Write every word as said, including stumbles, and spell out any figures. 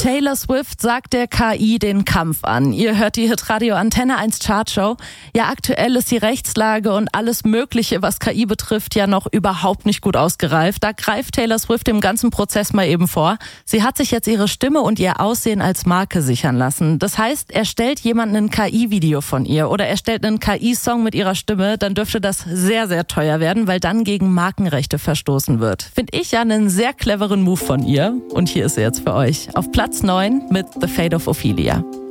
Taylor Swift sagt der K I den Kampf an. Ihr hört die Hitradio Antenne eins Chartshow. Ja, aktuell ist die Rechtslage und alles Mögliche, was K I betrifft, ja noch überhaupt nicht gut ausgereift. Da greift Taylor Swift dem ganzen Prozess mal eben vor. Sie hat sich jetzt ihre Stimme und ihr Aussehen als Marke sichern lassen. Das heißt, erstellt jemand ein K I-Video von ihr oder erstellt einen K I-Song mit ihrer Stimme, dann dürfte das sehr, sehr teuer werden, weil dann gegen Markenrechte verstoßen wird. Finde ich ja einen sehr cleveren Move von ihr. Und hier ist sie jetzt für euch. Auf Platz neun mit The Fate of Ophelia.